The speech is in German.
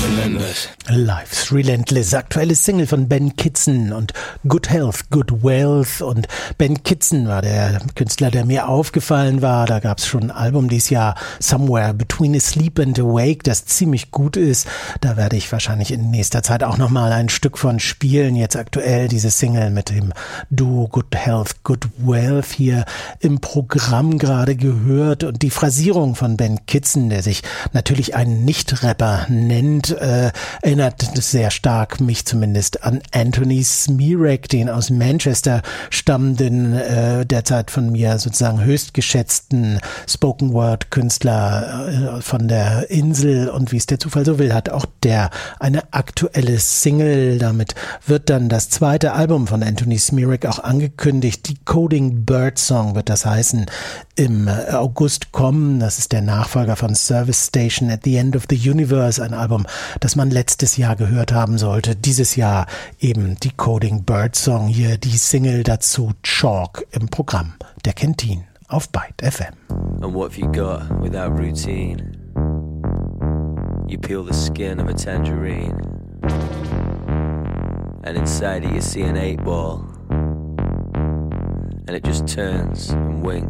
Life's Relentless, aktuelles Single von Ben Kitson und Good Health, Good Wealth. Und Ben Kitson war der Künstler, der mir aufgefallen war. Da gab es schon ein Album dieses Jahr, Somewhere Between Asleep and Awake, das ziemlich gut ist. Da werde ich wahrscheinlich in nächster Zeit auch nochmal ein Stück von spielen. Jetzt aktuell diese Single mit dem Duo Good Health, Good Wealth hier im Programm gerade gehört. Und die Phrasierung von Ben Kitson, der sich natürlich einen Nicht-Rapper nennt, erinnert sehr stark mich zumindest an Anthony Smirek, den aus Manchester stammenden, derzeit von mir sozusagen höchst geschätzten Spoken-Word-Künstler von der Insel. Und wie es der Zufall so will, hat auch der eine aktuelle Single. Damit wird dann das zweite Album von Anthony Smirek auch angekündigt. Decoding Birdsong wird das heißen, im August kommen. Das ist der Nachfolger von Service Station at the End of the Universe, ein Album, das man letztes Jahr gehört haben sollte. Dieses Jahr eben Decoding Birdsong, hier die Single dazu Chalk im Programm der Canteen auf Byte FM. And what have you got without routine? You peel the skin of a tangerine, and inside it you see an 8-ball, and it just turns and winks